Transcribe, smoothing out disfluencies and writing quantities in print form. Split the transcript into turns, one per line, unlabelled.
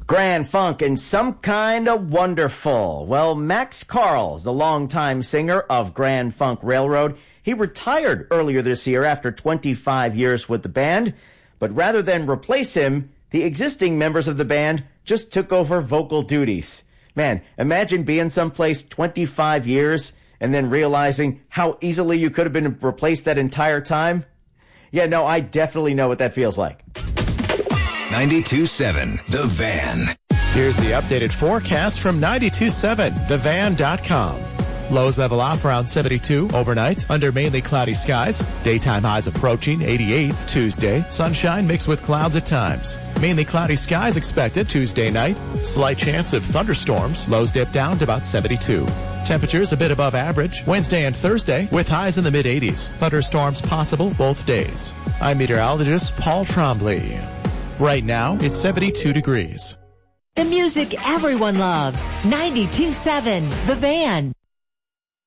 Grand Funk and Some Kind of Wonderful. Well, Max Carl, the longtime singer of Grand Funk Railroad, he retired earlier this year after 25 years with the band. But rather than replace him, the existing members of the band just took over vocal duties. Man, imagine being someplace 25 years and then realizing how easily you could have been replaced that entire time. Yeah, no, I definitely know what that feels like.
92.7 The Van.
Here's the updated forecast from 92.7thevan.com. Lows level off around 72 overnight under mainly cloudy skies. Daytime highs approaching 88 Tuesday. Sunshine mixed with clouds at times. Mainly cloudy skies expected Tuesday night. Slight chance of thunderstorms. Lows dip down to about 72. Temperatures a bit above average Wednesday and Thursday with highs in the mid-80s. Thunderstorms possible both days. I'm meteorologist Paul Trombley. Right now, it's 72 degrees.
The music everyone loves. 92.7 The Van.